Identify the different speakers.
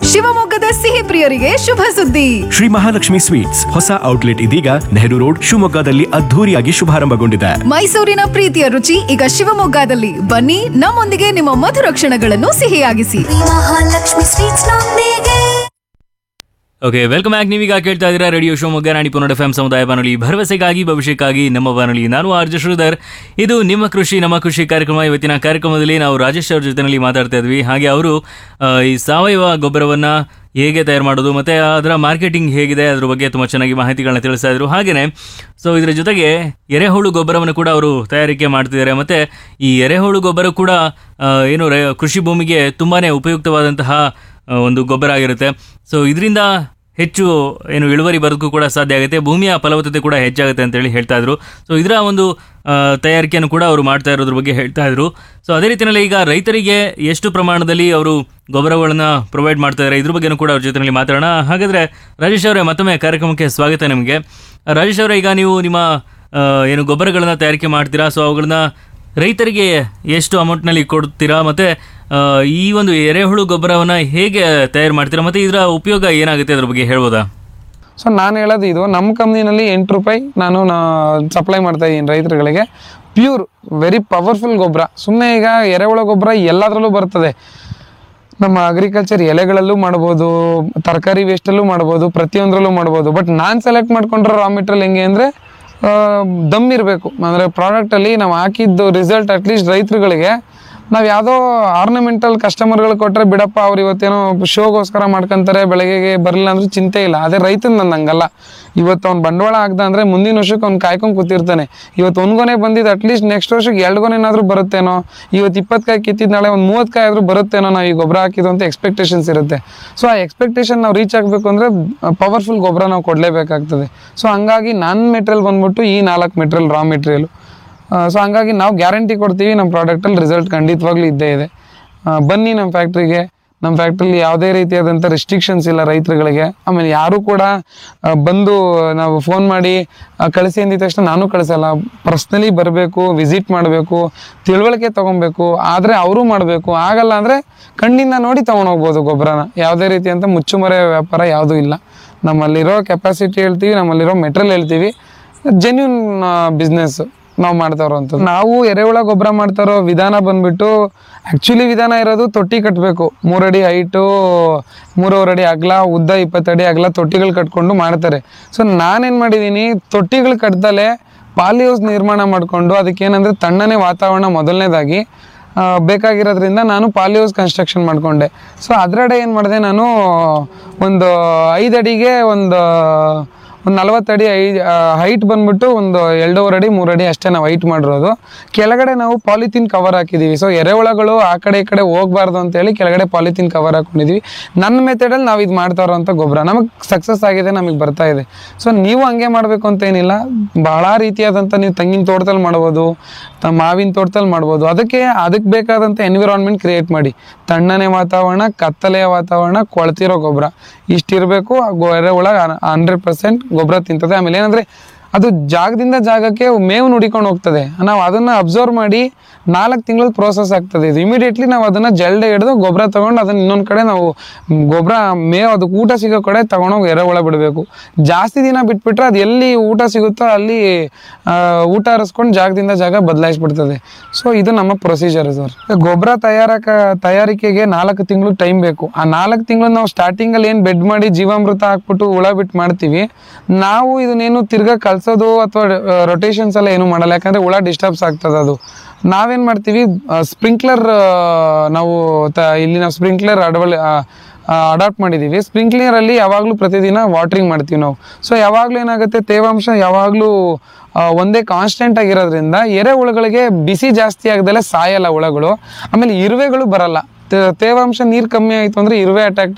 Speaker 1: ಶಿವಮೊಗ್ಗದ ಸಿಹಿ ಪ್ರಿಯರಿಗೆ ಶುಭ ಸುದ್ದಿ.
Speaker 2: ಶ್ರೀ ಮಹಾಲಕ್ಷ್ಮಿ ಸ್ವೀಟ್ಸ್ ಹೊಸ ಔಟ್ಲೆಟ್ ಇದೀಗ ನೆಹರು ರೋಡ್ ಶಿವಮೊಗ್ಗದಲ್ಲಿ ಅದ್ಧೂರಿಯಾಗಿ ಶುಭಾರಂಭಗೊಂಡಿದೆ.
Speaker 1: ಮೈಸೂರಿನ ಪ್ರೀತಿಯ ರುಚಿ ಈಗ ಶಿವಮೊಗ್ಗದಲ್ಲಿ. ಬನ್ನಿ, ನಮ್ಮೊಂದಿಗೆ ನಿಮ್ಮ ಮಧುರ ಕ್ಷಣಗಳನ್ನು ಸಿಹಿಯಾಗಿಸಿ.
Speaker 3: ಮಹಾಲಕ್ಷ್ಮಿ ಸ್ವೀಟ್ಸ್ ನೊಂದಿಗೆ.
Speaker 4: Okay, welcome back. ನೀವೀಗ ಕೇಳ್ತಾ ಇದ್ದೀರಾ ರೇಡಿಯೋ ಶಿವಮೊಗ್ಗ 90.4 FM ಸಮುದಾಯ ಬಾನುಲಿ, ಭರವಸೆಗಾಗಿ ಭವಿಷ್ಯಕ್ಕಾಗಿ ನಮ್ಮ ಬಾನುಲಿ. ನಾನು ಆರ್ ಜೆ ಶ್ರೀಧರ್. ಇದು ನಿಮ್ಮ ಕೃಷಿ ನಮ್ಮ ಕೃಷಿ ಕಾರ್ಯಕ್ರಮ. ಇವತ್ತಿನ ಕಾರ್ಯಕ್ರಮದಲ್ಲಿ ನಾವು ರಾಜೇಶ್ ಅವ್ರ ಜೊತೆಯಲ್ಲಿ ಮಾತಾಡ್ತಾ ಇದ್ವಿ. ಹಾಗೆ ಅವರು ಈ ಸಾವಯವ ಗೊಬ್ಬರವನ್ನು ಹೇಗೆ ತಯಾರು ಮಾಡೋದು ಮತ್ತು ಅದರ ಮಾರ್ಕೆಟಿಂಗ್ ಹೇಗಿದೆ ಅದ್ರ ಬಗ್ಗೆ ತುಂಬ ಚೆನ್ನಾಗಿ ಮಾಹಿತಿಗಳನ್ನ ತಿಳಿಸ್ತಾ ಇದ್ರು. ಹಾಗೆಯೇ ಇದರ ಜೊತೆಗೆ ಎರೆಹುಳು ಗೊಬ್ಬರವನ್ನು ಕೂಡ ಅವರು ತಯಾರಿಕೆ ಮಾಡ್ತಿದ್ದಾರೆ. ಮತ್ತು ಈ ಎರೆಹುಳು ಗೊಬ್ಬರ ಕೂಡ ಕೃಷಿ ಭೂಮಿಗೆ ತುಂಬಾ ಉಪಯುಕ್ತವಾದಂತಹ ಒಂದು ಗೊಬ್ಬರ ಆಗಿರುತ್ತೆ. ಇದರಿಂದ ಹೆಚ್ಚು ಇಳುವರಿ ಬರೋದಕ್ಕೂ ಕೂಡ ಸಾಧ್ಯ ಆಗುತ್ತೆ, ಭೂಮಿಯ ಫಲವತ್ತತೆ ಕೂಡ ಹೆಚ್ಚಾಗುತ್ತೆ ಅಂತೇಳಿ ಹೇಳ್ತಾ ಇದ್ರು. ಇದರ ಒಂದು ತಯಾರಿಕೆಯನ್ನು ಕೂಡ ಅವರು ಮಾಡ್ತಾ ಇರೋದ್ರ ಬಗ್ಗೆ ಹೇಳ್ತಾ ಇದ್ರು. ಅದೇ ರೀತಿಯಲ್ಲಿ ಈಗ ರೈತರಿಗೆ ಎಷ್ಟು ಪ್ರಮಾಣದಲ್ಲಿ ಅವರು ಗೊಬ್ಬರಗಳನ್ನು ಪ್ರೊವೈಡ್ ಮಾಡ್ತಾ ಇದ್ದಾರೆ ಇದ್ರ ಬಗ್ಗೆನೂ ಕೂಡ ಅವ್ರ ಜೊತೆಯಲ್ಲಿ ಮಾತಾಡೋಣ. ಹಾಗಾದರೆ ರಾಜೇಶ್ ಅವರೇ, ಮತ್ತೊಮ್ಮೆ ಕಾರ್ಯಕ್ರಮಕ್ಕೆ ಸ್ವಾಗತ ನಿಮಗೆ. ರಾಜೇಶ್ ಅವರೇ, ಈಗ ನೀವು ನಿಮ್ಮ ಗೊಬ್ಬರಗಳನ್ನು ತಯಾರಿಕೆ ಮಾಡ್ತೀರಾ, ಅವುಗಳನ್ನ ರೈತರಿಗೆ ಎಷ್ಟು ಅಮೌಂಟ್ನಲ್ಲಿ ಕೊಡ್ತೀರಾ, ಮತ್ತು ಈ ಒಂದು ಎರೆಹುಳು ಗೊಬ್ಬರವನ್ನು ಹೇಗೆ ತಯಾರು ಮಾಡ್ತೀರಾ, ಮತ್ತು ಇದರ ಉಪಯೋಗ ಏನಾಗುತ್ತೆ ಅದ್ರ ಬಗ್ಗೆ ಹೇಳ್ಬೋದಾ?
Speaker 5: ನಾನು ಹೇಳೋದು ಇದು, ನಮ್ಮ ಕಂಪ್ನಿನಲ್ಲಿ 8 ರೂಪಾಯಿ ನಾನು ಸಪ್ಲೈ ಮಾಡ್ತಾ ಇದ್ದೀನಿ ರೈತರುಗಳಿಗೆ. ಪ್ಯೂರ್ ವೆರಿ ಪವರ್ಫುಲ್ ಗೊಬ್ಬರ. ಸುಮ್ಮನೆ ಈಗ ಎರೆಹುಳ ಗೊಬ್ಬರ ಎಲ್ಲದರಲ್ಲೂ ಬರ್ತದೆ. ನಮ್ಮ ಅಗ್ರಿಕಲ್ಚರ್ ಎಲೆಗಳಲ್ಲೂ ಮಾಡ್ಬೋದು, ತರಕಾರಿ ವೇಸ್ಟಲ್ಲೂ ಮಾಡ್ಬೋದು, ಪ್ರತಿಯೊಂದರಲ್ಲೂ ಮಾಡ್ಬೋದು. ಬಟ್ ನಾನು ಸೆಲೆಕ್ಟ್ ಮಾಡ್ಕೊಂಡ್ರೆ ರಾ ಮೆಟೀರಿಯಲ್ ಹೆಂಗೆ ಅಂದರೆ ದಮ್ ಇರಬೇಕು. ಅಂದರೆ ಪ್ರಾಡಕ್ಟಲ್ಲಿ ನಾವು ಹಾಕಿದ್ದು ರಿಸಲ್ಟ್ ಅಟ್ಲೀಸ್ಟ್ ರೈತರುಗಳಿಗೆ ನಾವು ಯಾವುದೋ ಆರ್ನಮೆಂಟಲ್ ಕಸ್ಟಮರ್ಗಳು ಕೊಟ್ಟರೆ ಬಿಡಪ್ಪ, ಅವ್ರು ಇವತ್ತೇನೋ ಶೋಗೋಸ್ಕರ ಮಾಡ್ಕೊತಾರೆ, ಬೆಳಗ್ಗೆಗೆ ಬರಲಿಲ್ಲ ಅಂದ್ರೆ ಚಿಂತೆ ಇಲ್ಲ. ಅದೇ ರೈತನ ನಂದು ಹಂಗಲ್ಲ. ಇವತ್ತು ಅವ್ನು ಬಂಡವಾಳ ಆಗ್ದ ಅಂದರೆ ಮುಂದಿನ ವರ್ಷಕ್ಕೆ ಅವ್ನು ಕಾಯ್ಕೊಂಡು ಕೂತಿರ್ತಾನೆ. ಇವತ್ತು ಒಂದು ಗೊನೆ ಬಂದಿದ್ದು ಅಟ್ಲೀಸ್ಟ್ ನೆಕ್ಸ್ಟ್ ವರ್ಷಕ್ಕೆ 2 ಗೊನೆನಾದರೂ ಬರುತ್ತೇನೋ, ಇವತ್ತು 20 ಕಾಯಿ ಕಿತ್ತಿದ್ದು ನಾಳೆ ಒಂದು 30 ಕಾಯಿ ಆದರೂ ಬರುತ್ತೇನೋ ನಾವು ಈ ಗೊಬ್ಬರ ಹಾಕಿದ್ದು ಅಂತ ಎಕ್ಸ್ಪೆಕ್ಟೇಷನ್ಸ್ ಇರುತ್ತೆ. ಆ ಎಕ್ಸ್ಪೆಕ್ಟೇಷನ್ ನಾವು ರೀಚ್ ಆಗಬೇಕು ಅಂದರೆ ಪವರ್ಫುಲ್ ಗೊಬ್ಬರ ನಾವು ಕೊಡಲೇಬೇಕಾಗ್ತದೆ. ಹಂಗಾಗಿ ನನ್ನ ಮೆಟೀರಿಯಲ್ ಬಂದ್ಬಿಟ್ಟು ಈ 4 ಮೆಟೀರಿಯಲ್ ರಾ ಮೆಟೀರಿಯಲು. ಹಂಗಾಗಿ ನಾವು ಗ್ಯಾರಂಟಿ ಕೊಡ್ತೀವಿ, ನಮ್ಮ ಪ್ರಾಡಕ್ಟಲ್ಲಿ ರಿಸಲ್ಟ್ ಖಂಡಿತವಾಗ್ಲೂ ಇದ್ದೇ ಇದೆ. ಬನ್ನಿ ನಮ್ಮ ಫ್ಯಾಕ್ಟ್ರಿಗೆ. ನಮ್ಮ ಫ್ಯಾಕ್ಟ್ರಿಲಿ ಯಾವುದೇ ರೀತಿಯಾದಂಥ ರೆಸ್ಟ್ರಿಕ್ಷನ್ಸ್ ಇಲ್ಲ ರೈತರುಗಳಿಗೆ. ಆಮೇಲೆ ಯಾರೂ ಕೂಡ ಬಂದು ನಾವು ಫೋನ್ ಮಾಡಿ ಕಳಿಸಿ ಅಂದಿದ ತಕ್ಷಣ ನಾನು ಕಳಿಸಲ್ಲ. ಪರ್ಸ್ನಲಿ ಬರಬೇಕು, ವಿಸಿಟ್ ಮಾಡಬೇಕು, ತಿಳುವಳಿಕೆ ತೊಗೊಬೇಕು. ಆದರೆ ಅವರು ಮಾಡಬೇಕು. ಆಗಲ್ಲ ಅಂದರೆ ಕಣ್ಣಿಂದ ನೋಡಿ ತೊಗೊಂಡೋಗ್ಬೋದು ಗೊಬ್ಬರನ. ಯಾವುದೇ ರೀತಿಯಂಥ ಮುಚ್ಚುಮರೆ ವ್ಯಾಪಾರ ಯಾವುದೂ ಇಲ್ಲ. ನಮ್ಮಲ್ಲಿರೋ ಕೆಪಾಸಿಟಿ ಹೇಳ್ತೀವಿ, ನಮ್ಮಲ್ಲಿರೋ ಮೆಟೀರಿಯಲ್ ಹೇಳ್ತೀವಿ. ಜೆನ್ಯೂನ್ ಬಿಸ್ನೆಸ್ ನಾವು ಮಾಡ್ತಾರೋಂಥದ್ದು. ನಾವು ಎರೆಹುಳ ಗೊಬ್ಬರ ಮಾಡ್ತಾರೋ ವಿಧಾನ ಬಂದ್ಬಿಟ್ಟು ಆ್ಯಕ್ಚುಲಿ ವಿಧಾನ ಇರೋದು ತೊಟ್ಟಿ ಕಟ್ಟಬೇಕು. 3 ಅಡಿ ಹೈಟು, 3.5 ಅಡಿ ಅಗಲ, ಉದ್ದ 20 ಅಡಿ ಅಗಲ ತೊಟ್ಟಿಗಳು ಕಟ್ಕೊಂಡು ಮಾಡ್ತಾರೆ. ನಾನೇನು ಮಾಡಿದ್ದೀನಿ, ತೊಟ್ಟಿಗಳು ಕಟ್ದಲೇ ಪಾಲಿ ಹೌಸ್ ನಿರ್ಮಾಣ ಮಾಡಿಕೊಂಡು ಅದಕ್ಕೇನಂದರೆ ತಣ್ಣನೆ ವಾತಾವರಣ ಮೊದಲನೇದಾಗಿ ಬೇಕಾಗಿರೋದ್ರಿಂದ ನಾನು ಪಾಲಿ ಹೌಸ್ ಕನ್ಸ್ಟ್ರಕ್ಷನ್ ಮಾಡಿಕೊಂಡೆ. ಅದರಡೆ ಏನು ಮಾಡಿದೆ, ನಾನು ಒಂದು 5 ಅಡಿಗೆ ಒಂದು 40 ಅಡಿ ಹೈಟ್ ಬಂದ್ಬಿಟ್ಟು ಒಂದು 2.5 ಅಡಿ 3 ಅಡಿ ಅಷ್ಟೇ ನಾವು ಹೈಟ್ ಮಾಡಿರೋದು. ಕೆಳಗಡೆ ನಾವು ಪಾಲಿಥೀನ್ ಕವರ್ ಹಾಕಿದ್ದೀವಿ. ಎರೆಹುಳಗಳು ಆ ಕಡೆ ಈ ಕಡೆ ಹೋಗಬಾರ್ದು ಅಂತೇಳಿ ಕೆಳಗಡೆ ಪಾಲಿಥೀನ್ ಕವರ್ ಹಾಕೊಂಡಿದ್ದೀವಿ. ನನ್ನ ಮೆಥಡಲ್ಲಿ ನಾವು ಇದು ಮಾಡ್ತಾ ಇರೋವಂಥ ಗೊಬ್ಬರ ನಮಗೆ ಸಕ್ಸಸ್ ಆಗಿದೆ, ನಮಗೆ ಬರ್ತಾ ಇದೆ. ನೀವು ಹಂಗೆ ಮಾಡಬೇಕು ಅಂತ ಏನಿಲ್ಲ. ಭಾಳ ರೀತಿಯಾದಂಥ ನೀವು ತೆಂಗಿನ ತೋಟದಲ್ಲಿ ಮಾಡ್ಬೋದು, ಮಾವಿನ ತೋಟದಲ್ಲಿ ಮಾಡ್ಬೋದು. ಅದಕ್ಕೆ ಬೇಕಾದಂಥ ಎನ್ವಿರಾನ್ಮೆಂಟ್ ಕ್ರಿಯೇಟ್ ಮಾಡಿ. ತಣ್ಣನೆ ವಾತಾವರಣ, ಕತ್ತಲೆಯ ವಾತಾವರಣ, ಕೊಳ್ತಿರೋ ಗೊಬ್ಬರ ಇಷ್ಟಿರಬೇಕು. ಎರೆಹುಳ 100% ಗೊಬ್ಬರ ತಿಂತದೆ. ಆಮೇಲೆ ಏನಂದರೆ ಅದು ಜಾಗದಿಂದ ಜಾಗಕ್ಕೆ ಮೇವು ನುಡಿಕೊಂಡು ಹೋಗ್ತದೆ. ನಾವು ಅದನ್ನು ಅಬ್ಸರ್ವ್ ಮಾಡಿ 4 ತಿಂಗಳ ಪ್ರೋಸೆಸ್ ಆಗ್ತದೆ. ಇದು ಇಮಿಡಿಯೇಟ್ಲಿ ನಾವು ಅದನ್ನು ಜಲ್ಡೆ ಹಿಡಿದು ಗೊಬ್ಬರ ತೊಗೊಂಡು ಅದನ್ನು ಇನ್ನೊಂದು ಕಡೆ ನಾವು ಗೊಬ್ಬರ ಮೇವು ಅದಕ್ಕೆ ಊಟ ಸಿಗೋ ಕಡೆ ತೊಗೊಂಡೋಗಿ ಎರೆಹುಳ ಬಿಡಬೇಕು. ಜಾಸ್ತಿ ದಿನ ಬಿಟ್ಬಿಟ್ರೆ ಅದು ಎಲ್ಲಿ ಊಟ ಸಿಗುತ್ತೋ ಅಲ್ಲಿ ಊಟ ಹರಿಸ್ಕೊಂಡು ಜಾಗದಿಂದ ಜಾಗ ಬದಲಾಯಿಸ್ಬಿಡ್ತದೆ. ಇದು ನಮ್ಮ ಪ್ರೊಸೀಜರ್ ಸರ್. ಗೊಬ್ಬರ ತಯಾರಿಕೆಗೆ 4 ತಿಂಗಳು ಟೈಮ್ ಬೇಕು. ಆ 4 ತಿಂಗಳು ನಾವು ಸ್ಟಾರ್ಟಿಂಗಲ್ಲಿ ಏನು ಬೆಡ್ ಮಾಡಿ ಜೀವಾಮೃತ ಹಾಕ್ಬಿಟ್ಟು ಹುಳ ಬಿಟ್ಟು ಮಾಡ್ತೀವಿ. ನಾವು ಇದನ್ನೇನು ತಿರ್ಗಾ ಕಳ್ಸೋದು ಅಥವಾ ರೊಟೇಷನ್ಸ್ ಎಲ್ಲ ಏನು ಮಾಡಲ್ಲ, ಯಾಕಂದರೆ ಹುಳ ಡಿಸ್ಟರ್ಬ್ಸ್ ಆಗ್ತದೆ. ಅದು ನಾವೇನು ಮಾಡ್ತೀವಿ, ಸ್ಪ್ರಿಂಕ್ಲರ್ ನಾವು ಸ್ಪ್ರಿಂಕ್ಲರ್ ಅಡಾಪ್ಟ್ ಮಾಡಿದ್ದೀವಿ. ಸ್ಪ್ರಿಂಕ್ಲರಲ್ಲಿ ಯಾವಾಗಲೂ ಪ್ರತಿದಿನ ವಾಟ್ರಿಂಗ್ ಮಾಡ್ತೀವಿ ನಾವು. ಯಾವಾಗಲೂ ಏನಾಗುತ್ತೆ, ತೇವಾಂಶ ಯಾವಾಗಲೂ ಒಂದೇ ಕಾನ್ಸ್ಟೆಂಟ್ ಆಗಿರೋದ್ರಿಂದ ಎರೆಹುಳುಗಳಿಗೆ ಬಿಸಿ ಜಾಸ್ತಿ ಆಗದಲ್ಲೇ ಸಾಯಲ್ಲ ಹುಳಗಳು. ಆಮೇಲೆ ಇರುವೆಗಳು ಬರಲ್ಲ. ತೇವಾಂಶ ನೀರು ಕಮ್ಮಿ ಆಯಿತು ಅಂದರೆ ಇರುವೆ ಅಟ್ಯಾಕ್